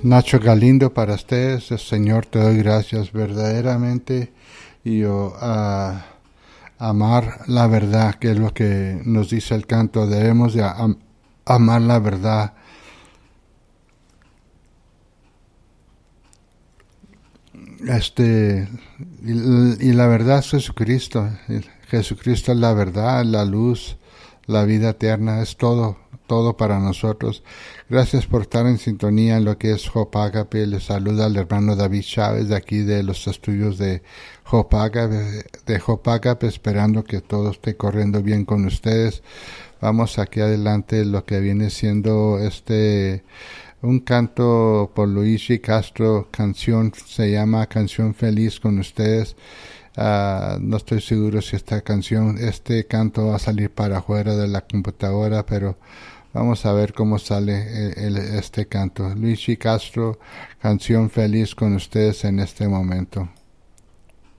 Nacho Galindo para ustedes. Señor, te doy gracias verdaderamente y amar la verdad, que es lo que nos dice el canto. Debemos de amar la verdad. Y la verdad es Jesucristo. Jesucristo es la verdad, la luz, la vida eterna, es todo para nosotros. Gracias por estar en sintonía en lo que es Hope Agape. Les saluda el hermano David Chávez de aquí de los estudios de Hope Agape, esperando que todo esté corriendo bien con ustedes. Vamos aquí adelante lo que viene siendo un canto por Luigi Castro, se llama Canción Feliz con ustedes. No estoy seguro si este canto va a salir para afuera de la computadora, pero vamos a ver cómo sale este canto. Luigi Castro, Canción Feliz con ustedes en este momento.